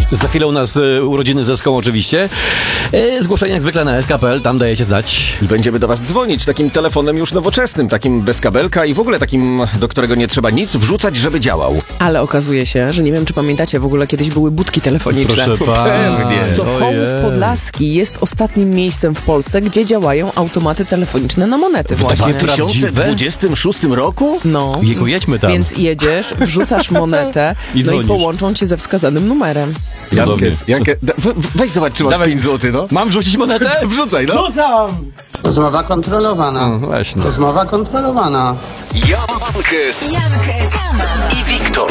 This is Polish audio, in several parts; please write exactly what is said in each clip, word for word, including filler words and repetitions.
Za chwilę u nas y, urodziny ze Ską oczywiście. Y, zgłoszenia jak zwykle na S K kropka P L, tam dajecie znać. I będziemy do was dzwonić takim telefonem już nowoczesnym, takim bez kabelka i w ogóle takim, do którego nie trzeba nic wrzucać, żeby działał. Ale okazuje się, że nie wiem, czy pamiętacie, w ogóle kiedyś były budki telefoniczne. Proszę pana. Sokołów Podlaski jest ostatnim miejscem w Polsce, gdzie działają automaty telefoniczne na monety W właśnie. dwa tysiące dwudziestym szóstym roku? No, Wieku, jedźmy tam. więc jedziesz, wrzucasz monetę, I no i dzwonisz. połączą cię ze wskazanym numerem. Cudownie. Jankę, Jankę, da, we, weź zobacz, czy masz Dawaj. pięć złotych, no. Mam rzucić monetę? Wrzucaj, no. Rozmowa kontrolowana. No właśnie. Rozmowa kontrolowana. Jankes i Wiktor.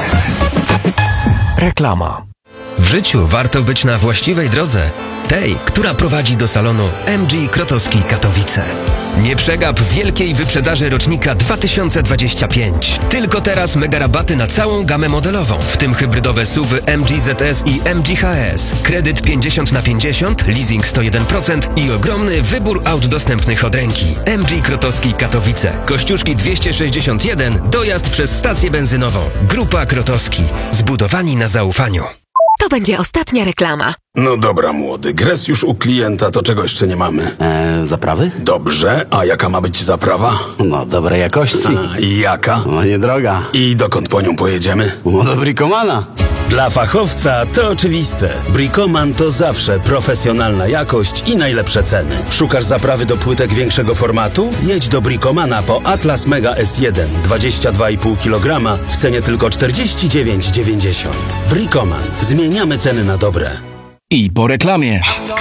Reklama. W życiu warto być na właściwej drodze. Tej, która prowadzi do salonu M G Krotowski Katowice. Nie przegap wielkiej wyprzedaży rocznika dwa tysiące dwudziestego piątego. Tylko teraz mega rabaty na całą gamę modelową, w tym hybrydowe S U V-y M G Z S i M G H S. Kredyt pięćdziesiąt na pięćdziesiąt, leasing sto jeden procent i ogromny wybór aut dostępnych od ręki. M G Krotowski Katowice. Kościuszki dwieście sześćdziesiąt jeden, dojazd przez stację benzynową. Grupa Krotowski. Zbudowani na zaufaniu. To będzie ostatnia reklama. No dobra, młody, gres już u klienta, to czego jeszcze nie mamy? Eee, zaprawy? Dobrze, a jaka ma być zaprawa? No, dobrej jakości. A, i jaka? No, niedroga. I dokąd po nią pojedziemy? No, do Bricomana. Dla fachowca to oczywiste. Bricoman to zawsze profesjonalna jakość i najlepsze ceny. Szukasz zaprawy do płytek większego formatu? Jedź do Bricomana po Atlas Mega S jeden dwadzieścia dwa i pół kilograma w cenie tylko czterdzieści dziewięć dziewięćdziesiąt. Bricoman. Zmieniamy ceny na dobre. I po reklamie. S K